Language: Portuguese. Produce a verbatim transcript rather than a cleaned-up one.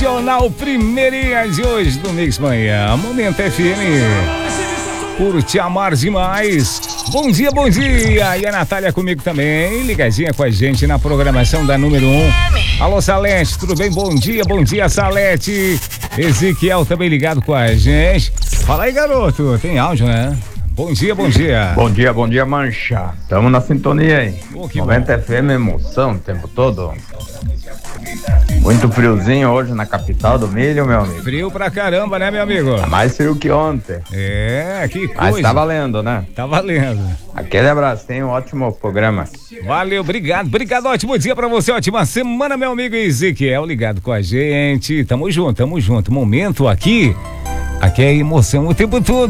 Sensacional, primeirinha de hoje do Mix Manhã, Momento F M. Por te amar demais. Bom dia, bom dia. E a Natália comigo também, ligadinha com a gente na programação da número um. Alô, Salete, tudo bem? Bom dia, bom dia, Salete. Ezequiel também ligado com a gente. Fala aí, garoto. Tem áudio, né? Bom dia, bom dia. Bom dia, bom dia, Mancha. Tamo na sintonia aí. Oh, noventa F M, emoção o tempo todo. Muito friozinho hoje na capital do milho, meu amigo. Frio pra caramba, né, meu amigo? Tá mais frio que ontem. É, que coisa. Mas tá valendo, né? Tá valendo. Aquele abraço, tem um ótimo programa. Valeu, obrigado, obrigado, ótimo dia pra você, ótima semana, meu amigo Ezequiel, ligado com a gente. Tamo junto, tamo junto. Momento aqui, aqui é emoção o tempo todo.